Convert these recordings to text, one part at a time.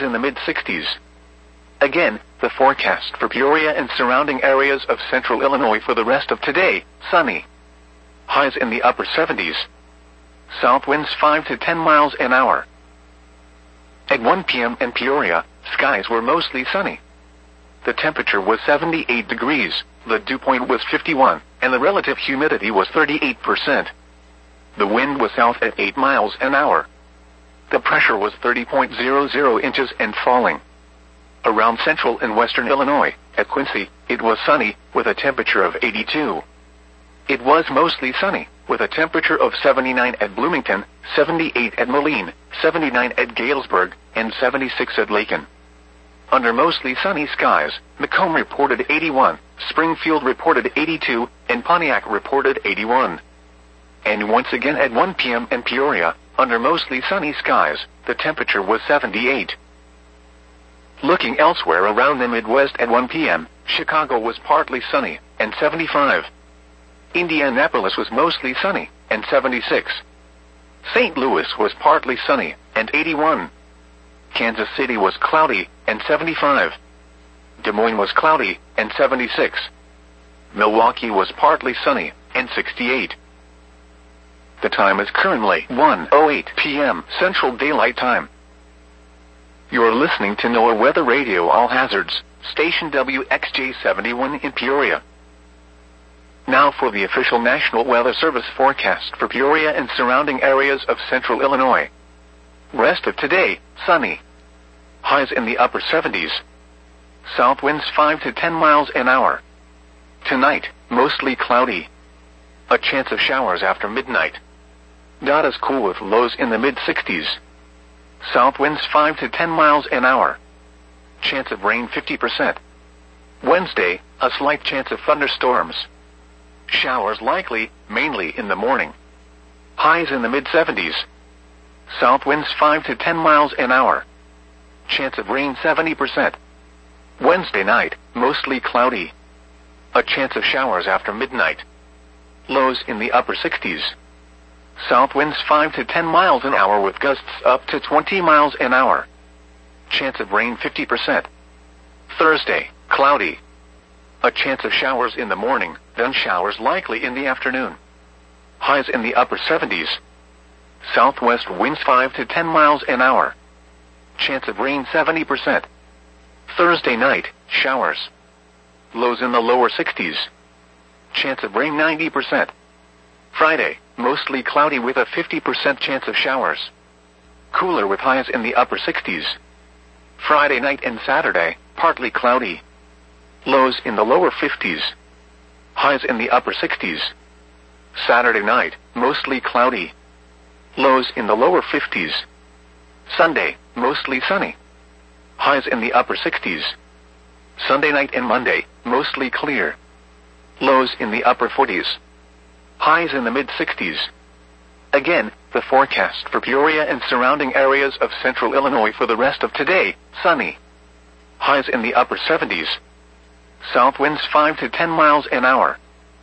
in the mid-60s. Again, the forecast for Peoria and surrounding areas of central Illinois for the rest of today, sunny. Highs in the upper 70s. South winds 5 to 10 miles an hour. At 1 p.m. in Peoria, skies were mostly sunny. The temperature was 78 degrees, the dew point was 51, and the relative humidity was 38%. The wind was south at 8 miles an hour. The pressure was 30.00 inches and falling. Around central and western Illinois, at Quincy, it was sunny, with a temperature of 82. It was mostly sunny, with a temperature of 79 at Bloomington, 78 at Moline, 79 at Galesburg, and 76 at Lakin. Under mostly sunny skies, Macomb reported 81, Springfield reported 82, and Pontiac reported 81. And once again at 1 p.m. in Peoria, under mostly sunny skies, the temperature was 78. Looking elsewhere around the Midwest at 1 p.m., Chicago was partly sunny, and 75. Indianapolis was mostly sunny, and 76. St. Louis was partly sunny, and 81. Kansas City was cloudy, and 75. Des Moines was cloudy, and 76. Milwaukee was partly sunny, and 68. The time is currently 1:08 p.m. Central Daylight Time. You're listening to NOAA Weather Radio All Hazards, station WXJ71 in Peoria. Now for the official National Weather Service forecast for Peoria and surrounding areas of central Illinois. Rest of today, sunny. Highs in the upper 70s. South winds 5 to 10 miles an hour. Tonight, mostly cloudy. A chance of showers after midnight. Not as cool with lows in the mid-60s. South winds 5 to 10 miles an hour. Chance of rain 50%. Wednesday, a slight chance of thunderstorms. Showers likely, mainly in the morning. Highs in the mid-70s. South winds 5 to 10 miles an hour. Chance of rain 70%. Wednesday night, mostly cloudy. A chance of showers after midnight. Lows in the upper 60s. South winds 5 to 10 miles an hour with gusts up to 20 miles an hour. Chance of rain 50%. Thursday, cloudy. A chance of showers in the morning, then showers likely in the afternoon. Highs in the upper 70s. Southwest winds 5 to 10 miles an hour. Chance of rain 70%. Thursday night, showers. Lows in the lower 60s. Chance of rain 90%. Friday, mostly cloudy with a 50% chance of showers. Cooler with highs in the upper 60s. Friday night and Saturday, partly cloudy. Lows in the lower 50s. Highs in the upper 60s. Saturday night, mostly cloudy. Lows in the lower 50s. Sunday, mostly sunny. Highs in the upper 60s. Sunday night and Monday, mostly clear. Lows in the upper 40s. Highs in the mid-60s. Again, the forecast for Peoria and surrounding areas of central Illinois for the rest of today, sunny. Highs in the upper 70s. South winds 5 to 10 miles an hour.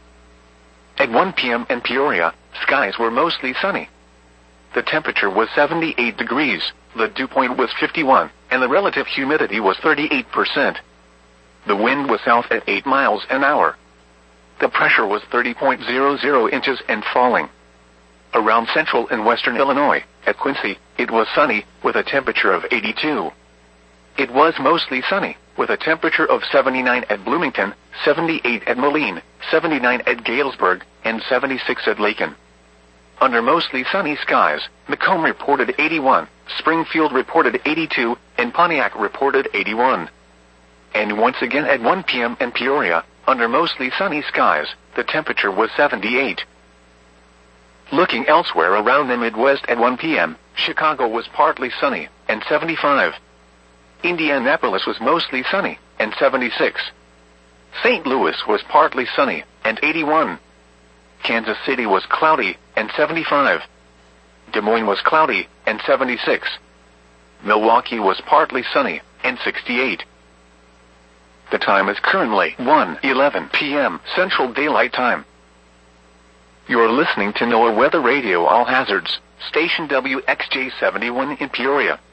At 1 p.m. in Peoria, skies were mostly sunny. The temperature was 78 degrees, the dew point was 51, and the relative humidity was 38%. The wind was south at 8 miles an hour. The pressure was 30.00 inches and falling. Around central and western Illinois, at Quincy, it was sunny, with a temperature of 82. It was mostly sunny, with a temperature of 79 at Bloomington, 78 at Moline, 79 at Galesburg, and 76 at Lakin. Under mostly sunny skies, Macomb reported 81, Springfield reported 82, and Pontiac reported 81. And once again at 1 p.m. in Peoria, under mostly sunny skies, the temperature was 78. Looking elsewhere around the Midwest at 1 p.m., Chicago was partly sunny, and 75. Indianapolis was mostly sunny, and 76. St. Louis was partly sunny, and 81. Kansas City was cloudy, and 75. Des Moines was cloudy, and 76. Milwaukee was partly sunny, and 68. The time is currently 1:11 p.m. Central Daylight Time. You're listening to NOAA Weather Radio All Hazards, station WXJ71 in Peoria.